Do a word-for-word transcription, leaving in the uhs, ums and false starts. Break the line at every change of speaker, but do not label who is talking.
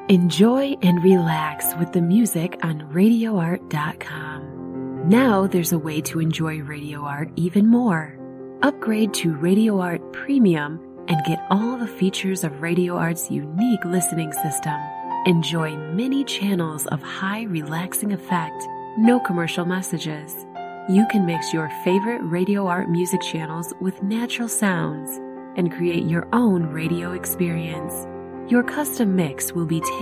Enjoy and relax with the music on radio art dot com. Now there's a way to enjoy Radio Art even more. Upgrade to Radio Art Premium and get all the features of Radio Art's unique listening system. Enjoy many channels of high relaxing effect, no commercial messages. You can mix your favorite Radio Art music channels with natural sounds and create your own radio experience. Your custom mix will be tailored